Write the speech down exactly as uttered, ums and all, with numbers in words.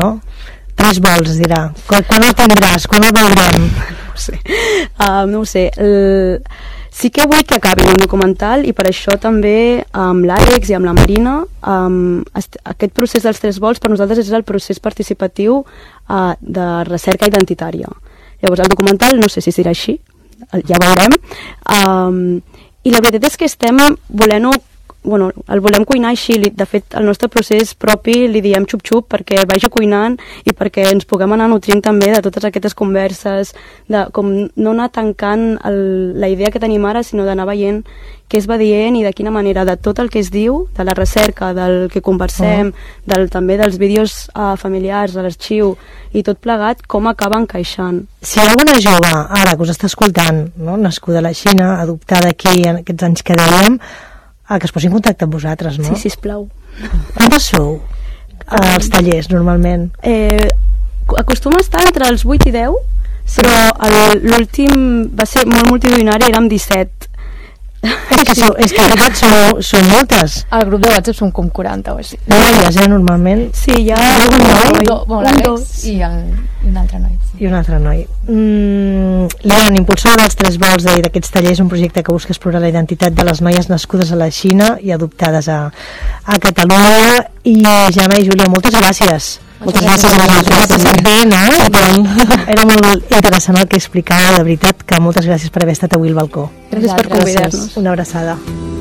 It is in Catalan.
no? Tres vols, es dirà. Quan, quan el tindràs? Quan el veurem? No ho sé. Uh, no ho sé. El... Sí que vull que acabi un documental i per això també amb l'Àlex i amb la Marina um, aquest procés dels tres vols per nosaltres és el procés participatiu uh, de recerca identitària. Llavors el documental no sé si serà així, ja veurem, um, i la veritat és que estem volent-ho, bueno, el volem cuinar així, de fet el nostre procés propi li diem xup-xup perquè vagi cuinant i perquè ens puguem anar nutrint també de totes aquestes converses, de com no anar tancant el, la idea que tenim ara, sinó d'anar veient què es va dient i de quina manera de tot el que es diu, de la recerca, del que conversem, uh-huh. del, també dels vídeos uh, familiars, de l'arxiu i tot plegat, com acaba encaixant. Si hi ha alguna jove ara que us està escoltant, no? Nascuda a la Xina, adoptada aquí en aquests anys que dèiem, Ah, que es posi en contacte amb vosaltres, no? Sí, sisplau. Quantes sou als tallers, normalment? Eh, acostuma a estar entre els vuit i deu, sí. Però l'últim va ser molt multitudinari, érem disset. És que, sou, és que aquests són, són moltes. Al grup de WhatsApp són com quaranta o així. No noies, eh, normalment? Sí, hi ha un noi, do, bon, l'Àlex i, el, i un altre noi. Sí. I un altre noi. Mm, Leon, impulsor dels tres vols d'aquests tallers, un projecte que busca explorar la identitat de les noies nascudes a la Xina i adoptades a, a Catalunya. I Gemma i Júlia, moltes gràcies. Moltes gràcies a vosaltres també, no? Era molt interessant el que explicava, de veritat que moltes gràcies per haver estat avui al balcó. Gràcies per convidar-nos. Una abraçada.